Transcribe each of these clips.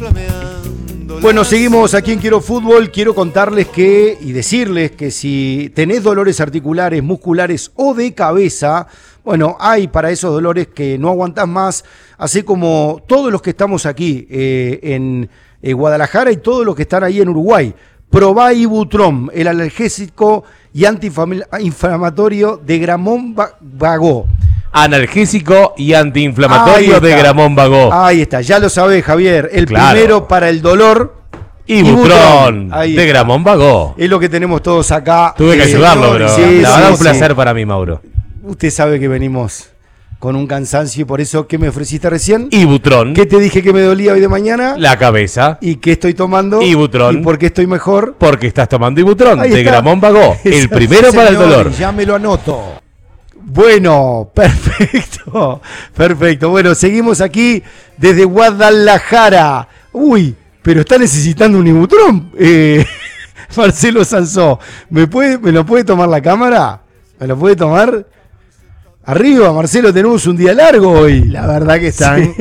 Bueno, seguimos aquí en Quiero Fútbol. Quiero contarles y decirles que si tenés dolores articulares, musculares o de cabeza, bueno, hay para esos dolores que no aguantás más, así como todos los que estamos aquí en Guadalajara y todos los que están ahí en Uruguay. Probá Ibutrom, el analgésico y antiinflamatorio de Gramón Bagó. Analgésico y antiinflamatorio de Gramón Bagó. Ahí está, ya lo sabés, Javier. El primero para el dolor. Ibutron de Gramón Bagó. Es lo que tenemos todos acá. Tuve que ayudarlo, pero la verdad un placer para mí, Mauro. Usted sabe que venimos con un cansancio y por eso, ¿qué me ofreciste recién? Ibutron. ¿Qué te dije que me dolía hoy de mañana? La cabeza. ¿Y qué estoy tomando? Ibutron. ¿Y por qué estoy mejor? Porque estás tomando Ibutron de Gramón Bagó. El primero para el dolor. Ya me lo anoto. Bueno, perfecto. Perfecto. Bueno, seguimos aquí desde Guadalajara. Uy, pero está necesitando un Ibutron. Marcelo Sansó, ¿me lo puede tomar la cámara? ¿Me lo puede tomar? Arriba, Marcelo, tenemos un día largo hoy. La verdad que están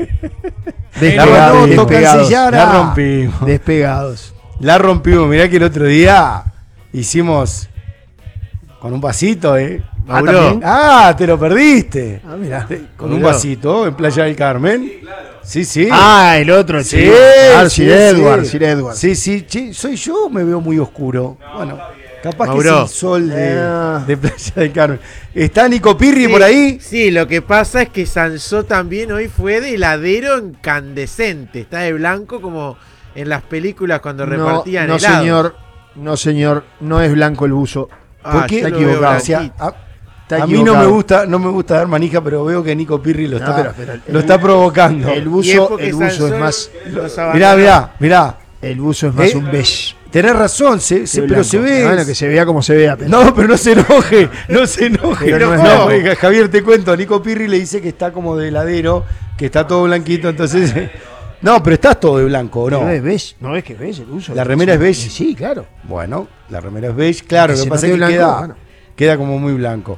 despegados. La rompimos. Despegados. La rompimos. Mirá que el otro día hicimos con un vasito, Mauro. Te lo perdiste. Mirá. Con un vasito en Playa del Carmen. Sí, sí. El otro, sí. Sir Edward. Sí, soy yo, me veo muy oscuro. Bueno, capaz Mauro, que es el sol de Playa del Carmen. ¿Está Nico Pirri por ahí? Sí, lo que pasa es que Sansó también hoy fue de heladero incandescente. Está de blanco como en las películas cuando repartían helado. No, señor, no es blanco el buzo. ¿Por qué? Está equivocado. A mí no me gusta dar manija, pero veo que Nico Pirri lo está provocando. El buzo es más. Mirá. El buzo es más un beige. Tenés razón, pero se ve. Bueno, que se vea como se vea. No, pero no se enoje. No, Javier, te cuento. Nico Pirri le dice que está como de heladero, que está todo blanquito, entonces. No, pero estás todo de blanco, ¿o no? No es beige. No es que es beige el buzo. ¿La remera es beige? Sí, claro. Bueno, la remera es beige, claro. Lo que pasa es que blanco, queda como muy blanco.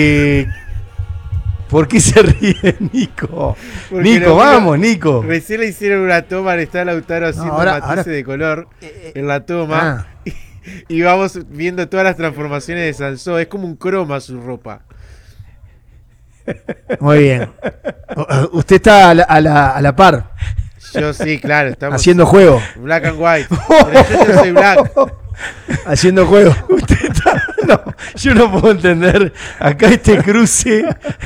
¿Por qué se ríe Nico? Nico. Recién le hicieron una toma, está Lautaro haciendo matices de color en la toma. Y vamos viendo todas las transformaciones de Sansó. Es como un croma su ropa. Muy bien. Usted está a la par. Yo sí, claro. Estamos haciendo juego. Black and white. Pero yo soy black. Haciendo juego. Yo no puedo entender. Acá este cruce.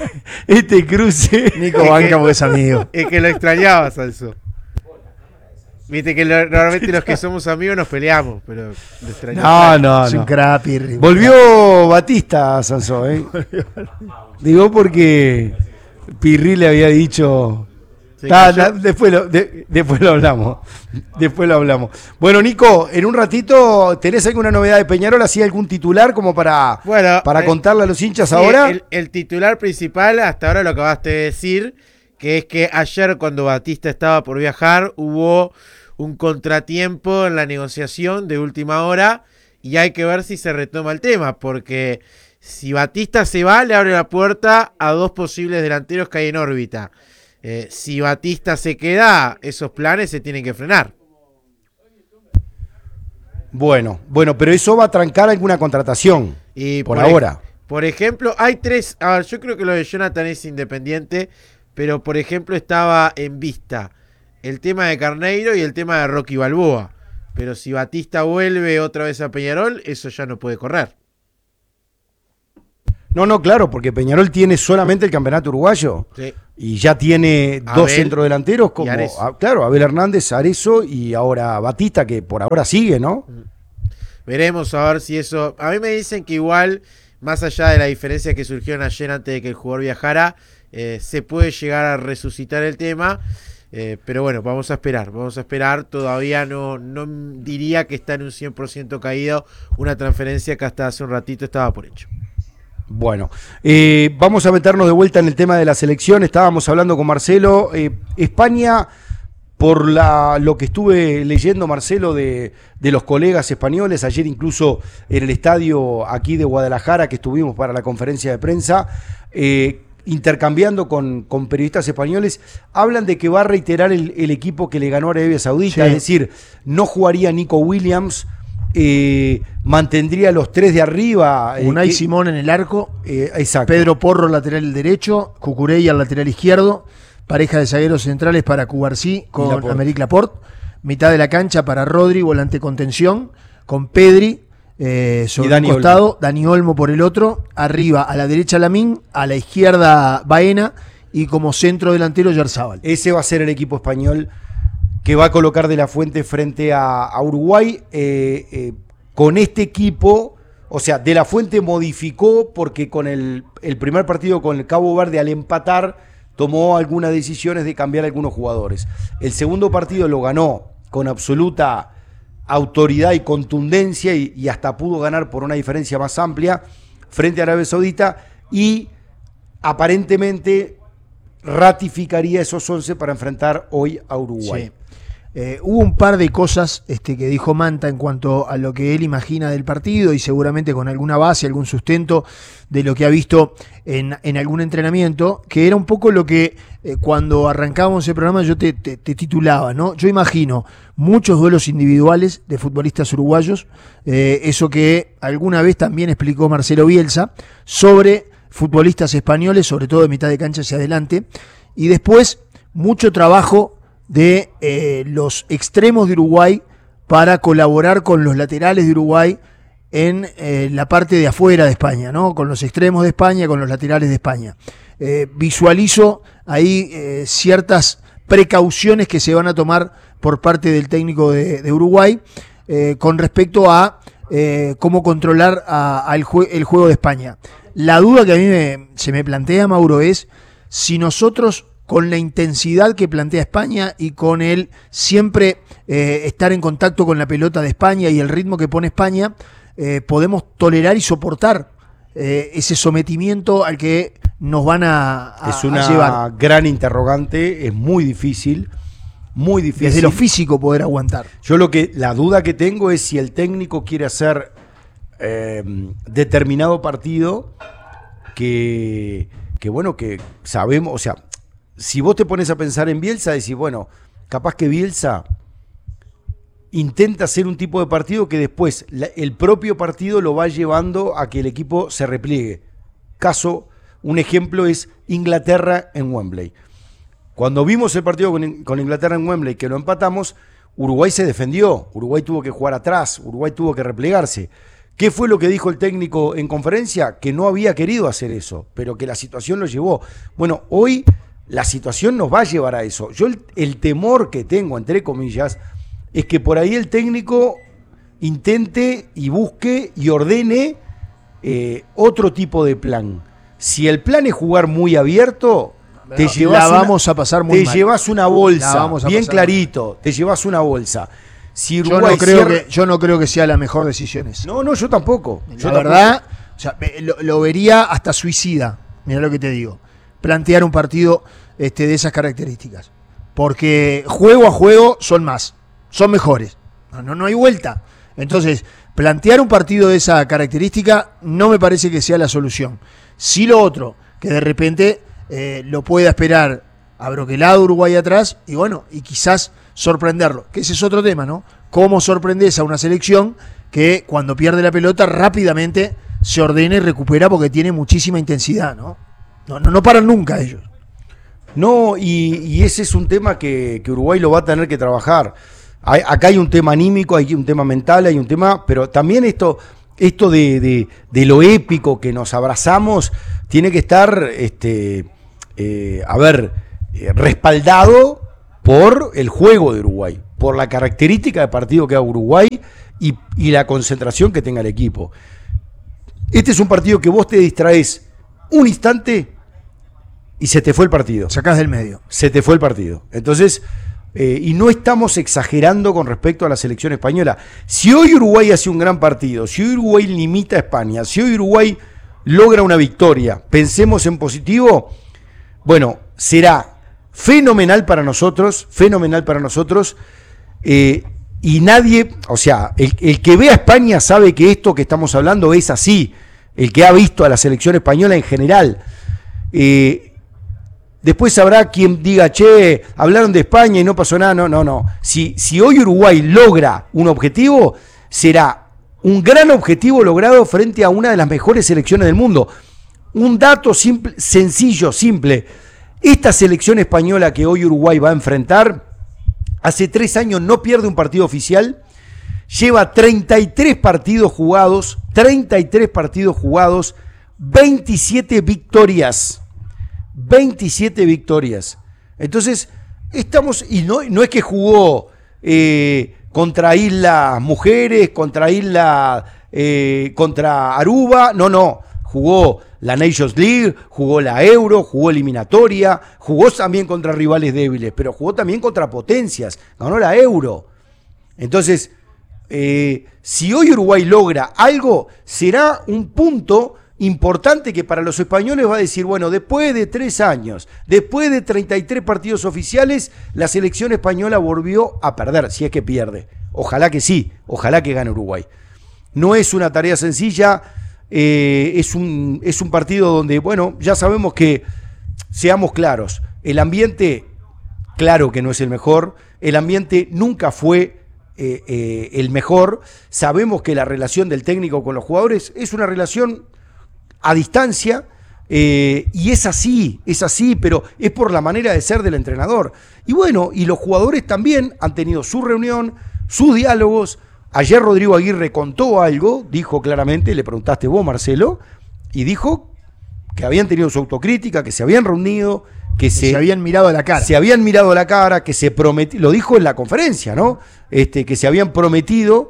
Nico banca porque es amigo. Es que lo extrañaba, Sansó. Viste que normalmente los que somos amigos nos peleamos, pero lo extrañaba. No. Es un crack, Pirri. Volvió Batista, Sansó, Digo porque Pirri le había dicho. Después lo hablamos. Bueno, Nico, en un ratito, ¿tenés alguna novedad de Peñarol? ¿Así algún titular como para contarle a los hinchas ahora? El titular principal, hasta ahora lo acabaste de decir, que es que ayer cuando Batista estaba por viajar hubo un contratiempo en la negociación de última hora y hay que ver si se retoma el tema, porque si Batista se va, le abre la puerta a dos posibles delanteros que hay en órbita. Si Batista se queda, esos planes se tienen que frenar. Bueno, pero eso va a trancar alguna contratación por ahora. Por ejemplo, hay tres. A ver, yo creo que lo de Jonathan es independiente, pero por ejemplo estaba en vista el tema de Carneiro y el tema de Rocky Balboa. Pero si Batista vuelve otra vez a Peñarol, eso ya no puede correr. No, claro, porque Peñarol tiene solamente el campeonato uruguayo. Sí. Y ya tiene dos centrodelanteros como, Abel Hernández, Arezzo y ahora Batista, que por ahora sigue, ¿no? Veremos a ver si eso. A mí me dicen que igual, más allá de la diferencia que surgieron ayer antes de que el jugador viajara, se puede llegar a resucitar el tema. Pero bueno, vamos a esperar. Todavía no diría que está en un 100% caído una transferencia que hasta hace un ratito estaba por hecho. Bueno, vamos a meternos de vuelta en el tema de la selección. Estábamos hablando con Marcelo. España, por lo que estuve leyendo, Marcelo, de los colegas españoles, ayer incluso en el estadio aquí de Guadalajara, que estuvimos para la conferencia de prensa, intercambiando con periodistas españoles, hablan de que va a reiterar el equipo que le ganó a Arabia Saudita, Sí. es decir, no jugaría Nico Williams, mantendría los 3 de arriba. Unai Simón en el arco, Exacto. Pedro Porro lateral derecho, Cucurella al lateral izquierdo, pareja de zagueros centrales para Cubarsí con Laporte. Améric Laporte, mitad de la cancha para Rodri, volante contención, con Pedri sobre Dani un costado, Dani Olmo por el otro, arriba a la derecha Lamín, a la izquierda Baena y como centro delantero Yarzábal. Ese va a ser el equipo español que va a colocar De La Fuente frente a Uruguay. Con este equipo, o sea, De La Fuente modificó porque con el primer partido con el Cabo Verde, al empatar, tomó algunas decisiones de cambiar algunos jugadores. El segundo partido lo ganó con absoluta autoridad y contundencia y hasta pudo ganar por una diferencia más amplia frente a Arabia Saudita y aparentemente ratificaría esos 11 para enfrentar hoy a Uruguay. Sí. Hubo un par de cosas que dijo Manta en cuanto a lo que él imagina del partido y seguramente con alguna base, algún sustento de lo que ha visto en algún entrenamiento, que era un poco lo que cuando arrancábamos el programa yo te titulaba, ¿no? Yo imagino muchos duelos individuales de futbolistas uruguayos, eso que alguna vez también explicó Marcelo Bielsa, sobre futbolistas españoles, sobre todo de mitad de cancha hacia adelante, y después mucho trabajo de los extremos de Uruguay para colaborar con los laterales de Uruguay en la parte de afuera de España, ¿no? Con los extremos de España, con los laterales de España. Visualizo ahí ciertas precauciones que se van a tomar por parte del técnico de Uruguay con respecto a cómo controlar el juego de España. La duda que a mí se me plantea, Mauro, es si nosotros, con la intensidad que plantea España y con el siempre estar en contacto con la pelota de España y el ritmo que pone España, podemos tolerar y soportar ese sometimiento al que nos van a llevar. Es una gran interrogante, es muy difícil, muy difícil. Desde lo físico poder aguantar. Yo la duda que tengo es si el técnico quiere hacer determinado partido que bueno, que sabemos, o sea, si vos te pones a pensar en Bielsa, decís, bueno, capaz que Bielsa intenta hacer un tipo de partido que después el propio partido lo va llevando a que el equipo se repliegue. Un ejemplo es Inglaterra en Wembley. Cuando vimos el partido con Inglaterra en Wembley, que lo empatamos, Uruguay se defendió, Uruguay tuvo que jugar atrás, Uruguay tuvo que replegarse. ¿Qué fue lo que dijo el técnico en conferencia? Que no había querido hacer eso, pero que la situación lo llevó. Bueno, hoy la situación nos va a llevar a eso. Yo el temor que tengo, entre comillas, es que por ahí el técnico intente y busque y ordene otro tipo de plan. Si el plan es jugar muy abierto, te vamos a pasar muy mal. Llevas una bolsa, bien pasar clarito, te llevas una bolsa. Si yo no creo que sea la mejor decisión esa. No, yo tampoco. La verdad, o sea, lo vería hasta suicida, mirá lo que te digo, plantear un partido de esas características. Porque juego a juego son mejores. No hay vuelta. Entonces, plantear un partido de esa característica no me parece que sea la solución. Sí lo otro, que de repente lo pueda esperar abroquelado Uruguay atrás y bueno, y quizás sorprenderlo, que ese es otro tema, ¿no? Cómo sorprendes a una selección que cuando pierde la pelota rápidamente se ordena y recupera porque tiene muchísima intensidad, ¿no? No paran nunca ellos. No, y ese es un tema que Uruguay lo va a tener que trabajar. Acá hay un tema anímico, hay un tema mental, hay un tema, pero también esto de lo épico que nos abrazamos tiene que estar, respaldado por el juego de Uruguay, por la característica de partido que haga Uruguay y la concentración que tenga el equipo. Este es un partido que vos te distraes un instante y se te fue el partido. Sacás del medio. Se te fue el partido. Entonces, y no estamos exagerando con respecto a la selección española. Si hoy Uruguay hace un gran partido, si hoy Uruguay limita a España, si hoy Uruguay logra una victoria, pensemos en positivo, bueno, será fenomenal para nosotros, y nadie, o sea, el que ve a España sabe que esto que estamos hablando es así, el que ha visto a la selección española en general. Después habrá quien diga, che, hablaron de España y no pasó nada. No. Si hoy Uruguay logra un objetivo, será un gran objetivo logrado frente a una de las mejores selecciones del mundo. Un dato simple, sencillo, simple. Esta selección española que hoy Uruguay va a enfrentar, hace 3 años no pierde un partido oficial, lleva 33 partidos jugados, 27 victorias. 27 victorias. Entonces, estamos, y no es que jugó contra Islas Mujeres, contra Aruba, no. Jugó la Nations League, jugó la Euro, jugó eliminatoria, jugó también contra rivales débiles, pero jugó también contra potencias, ganó la Euro. Entonces, si hoy Uruguay logra algo, será un punto importante que para los españoles va a decir, bueno, después de 3 años, después de 33 partidos oficiales, la selección española volvió a perder, si es que pierde. Ojalá que sí, ojalá que gane Uruguay. No es una tarea sencilla, es un partido donde, bueno, ya sabemos que, seamos claros, el ambiente, claro que no es el mejor, el ambiente nunca fue el mejor, sabemos que la relación del técnico con los jugadores es una relación a distancia, y es así, pero es por la manera de ser del entrenador. Y bueno, y los jugadores también han tenido su reunión, sus diálogos. Ayer Rodrigo Aguirre contó algo, dijo claramente, le preguntaste vos, Marcelo, y dijo que habían tenido su autocrítica, que se habían reunido, que se habían mirado a la cara. Se habían mirado a la cara, que se prometió, lo dijo en la conferencia, ¿no? Que se habían prometido,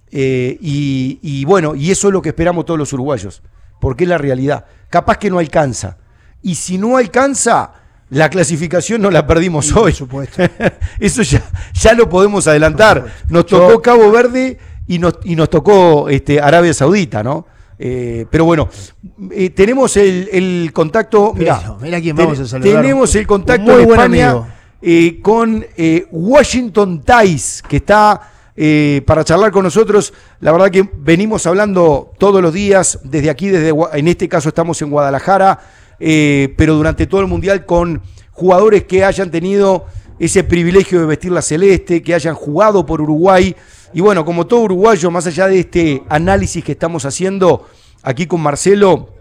y bueno, y eso es lo que esperamos todos los uruguayos. Porque es la realidad. Capaz que no alcanza. Y si no alcanza, la clasificación no la perdimos sí, hoy. Por supuesto. Eso ya lo podemos adelantar. Nos tocó Cabo Verde y nos tocó Arabia Saudita, ¿no? Pero bueno, tenemos el contacto. Mirá quién vamos a saludar. Tenemos el contacto en España con Washington Thais, que está para charlar con nosotros. La verdad que venimos hablando todos los días, desde aquí, en este caso estamos en Guadalajara, pero durante todo el Mundial con jugadores que hayan tenido ese privilegio de vestir la celeste, que hayan jugado por Uruguay. Y bueno, como todo uruguayo, más allá de este análisis que estamos haciendo aquí con Marcelo,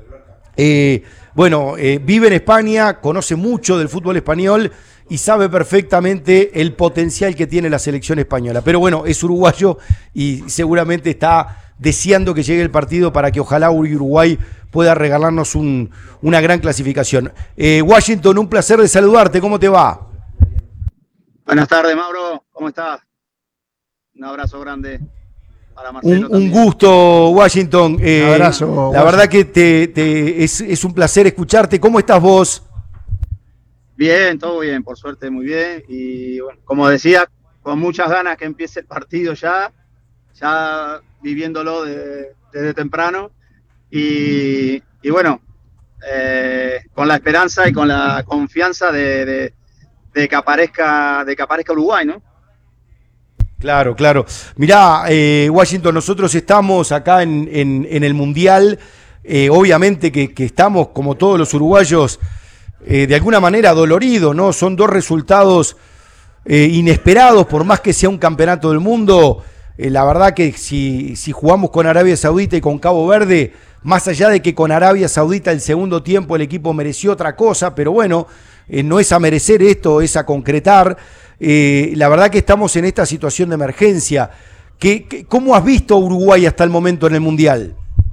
vive en España, conoce mucho del fútbol español y sabe perfectamente el potencial que tiene la selección española. Pero bueno, es uruguayo y seguramente está deseando que llegue el partido para que ojalá Uruguay pueda regalarnos una gran clasificación. Washington, un placer de saludarte, ¿cómo te va? Buenas tardes, Mauro, ¿cómo estás? Un abrazo grande para Marcelo. Un gusto, Washington. Un abrazo. La verdad que es un placer escucharte. ¿Cómo estás vos? Bien, todo bien, por suerte muy bien. Y bueno, como decía, con muchas ganas que empiece el partido ya viviéndolo desde temprano. Y bueno, con la esperanza y con la confianza de que aparezca Uruguay, ¿no? Claro. Mirá, Washington, nosotros estamos acá en el Mundial, obviamente que estamos, como todos los uruguayos, de alguna manera doloridos, ¿no? Son 2 resultados inesperados, por más que sea un campeonato del mundo. La verdad que si jugamos con Arabia Saudita y con Cabo Verde, más allá de que con Arabia Saudita el segundo tiempo el equipo mereció otra cosa, pero bueno, no es a merecer esto, es a concretar. La verdad que estamos en esta situación de emergencia. ¿Cómo has visto a Uruguay hasta el momento en el Mundial?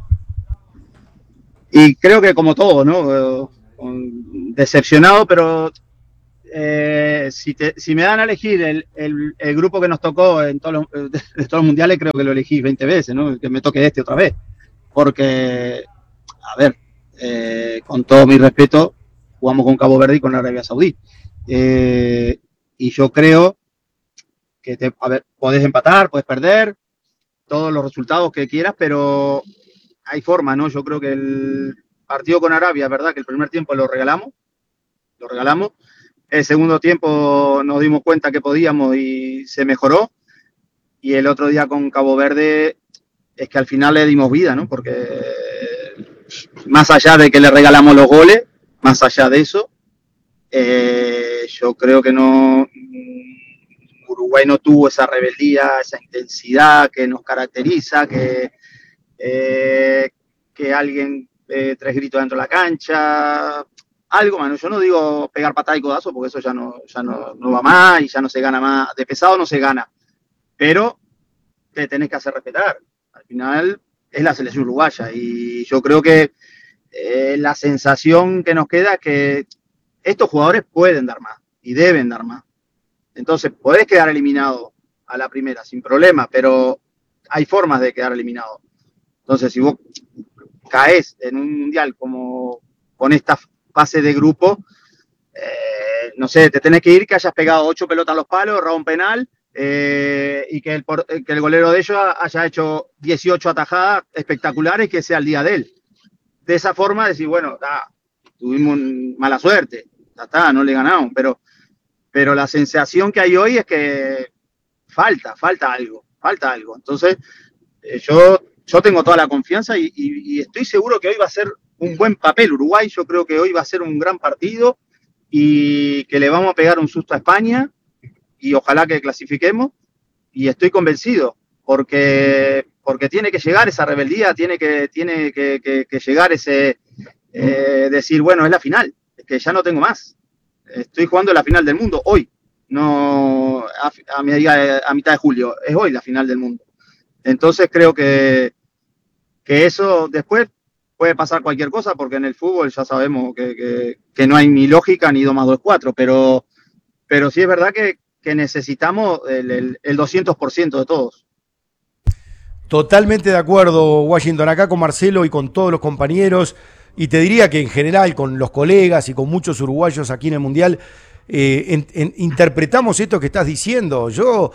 Y creo que como todo, ¿no? Decepcionado, pero si me dan a elegir el grupo que nos tocó de todos los mundiales, creo que lo elegí 20 veces, ¿no? Que me toque otra vez. Porque, a ver, con todo mi respeto, jugamos con Cabo Verde y con Arabia Saudí. Y yo creo que podés empatar, podés perder, todos los resultados que quieras, pero hay forma, ¿no? Yo creo que el partido con Arabia, verdad que el primer tiempo lo regalamos. El segundo tiempo nos dimos cuenta que podíamos y se mejoró. Y el otro día con Cabo Verde es que al final le dimos vida, ¿no? Porque más allá de que le regalamos los goles, más allá de eso, yo creo que no, Uruguay no tuvo esa rebeldía, esa intensidad que nos caracteriza, que alguien tres gritos dentro de la cancha, algo más. Yo no digo pegar patada y codazo porque eso ya no va más y ya no se gana más. De pesado no se gana, pero te tenés que hacer respetar. Al final es la selección uruguaya y yo creo que la sensación que nos queda es que estos jugadores pueden dar más y deben dar más. Entonces, podés quedar eliminado a la primera sin problema, pero hay formas de quedar eliminado. Entonces, si vos caes en un mundial como con esta fase de grupo, no sé, te tenés que ir que hayas pegado 8 pelotas a los palos, errado un penal, y que el golero de ellos haya hecho 18 atajadas espectaculares, que sea el día de él. De esa forma, decir, bueno, tuvimos mala suerte, ya está, no le ganamos, pero la sensación que hay hoy es que falta algo. Entonces, yo tengo toda la confianza y estoy seguro que hoy va a ser un buen papel Uruguay. Yo creo que hoy va a ser un gran partido y que le vamos a pegar un susto a España y ojalá que clasifiquemos. Y estoy convencido porque tiene que llegar esa rebeldía, tiene que llegar ese decir, bueno, es la final, es que ya no tengo más. Estoy jugando la final del mundo hoy, no a mitad de julio, es hoy la final del mundo. Entonces creo que eso después puede pasar cualquier cosa, porque en el fútbol ya sabemos que no hay ni lógica ni 2 más 2 es 4, pero sí es verdad que necesitamos el 200% de todos. Totalmente de acuerdo, Washington, acá con Marcelo y con todos los compañeros, y te diría que en general con los colegas y con muchos uruguayos aquí en el Mundial, interpretamos esto que estás diciendo. Yo,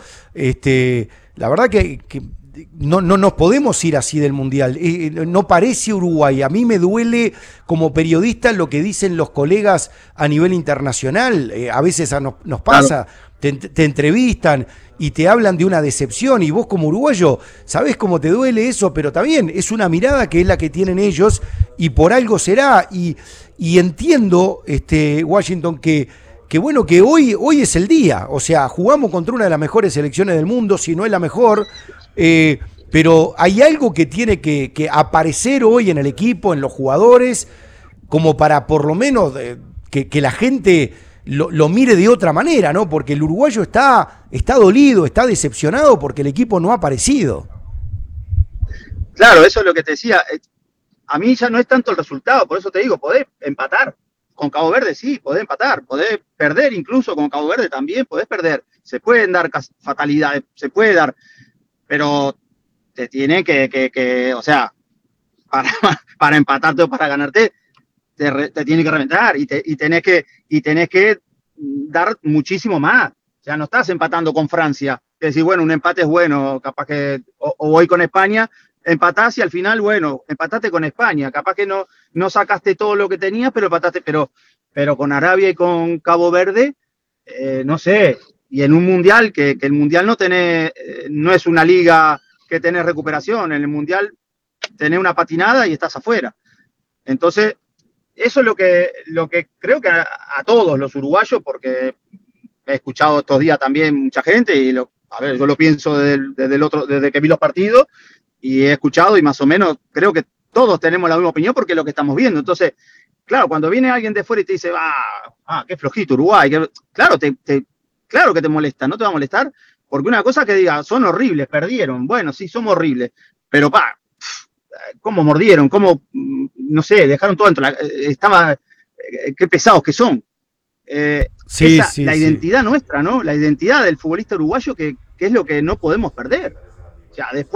la verdad que no nos podemos ir así del Mundial. No parece Uruguay. A mí me duele como periodista lo que dicen los colegas a nivel internacional. A veces nos pasa, claro. Te entrevistan y te hablan de una decepción y vos como uruguayo sabés cómo te duele eso, pero también es una mirada que es la que tienen ellos y por algo será. Y entiendo, Washington, que bueno, que hoy es el día. O sea, jugamos contra una de las mejores selecciones del mundo, si no es la mejor. Pero hay algo que tiene que aparecer hoy en el equipo, en los jugadores, como para por lo menos que la gente lo mire de otra manera, ¿no? Porque el uruguayo está dolido, está decepcionado porque el equipo no ha aparecido. Claro, eso es lo que te decía. A mí ya no es tanto el resultado, por eso te digo, podés empatar. Con Cabo Verde sí, podés empatar, podés perder incluso con Cabo Verde también, podés perder. Se pueden dar fatalidades, se puede dar, pero te tiene que o sea, para empatarte o para ganarte, te tiene que reventar y tenés que dar muchísimo más. O sea, no estás empatando con Francia, que decir, bueno, un empate es bueno, capaz que, o voy con España, empatás y al final, bueno, empataste con España, capaz que no sacaste todo lo que tenías, pero empataste, pero con Arabia y con Cabo Verde, no sé, y en un mundial, que el mundial no es una liga que tenés recuperación, en el mundial tenés una patinada y estás afuera. Entonces, eso es lo que creo que a todos los uruguayos, porque he escuchado estos días también mucha gente, y a ver, yo lo pienso desde que vi los partidos, y he escuchado y más o menos creo que todos tenemos la misma opinión porque es lo que estamos viendo. Entonces, claro, cuando viene alguien de fuera y te dice, qué flojito Uruguay, claro, claro que te molesta, no te va a molestar, porque una cosa que diga, son horribles, perdieron, bueno, sí, somos horribles, pero cómo mordieron, cómo, no sé, dejaron todo dentro, qué pesados que son. La identidad nuestra, ¿no? La identidad del futbolista uruguayo que es lo que no podemos perder. O sea, después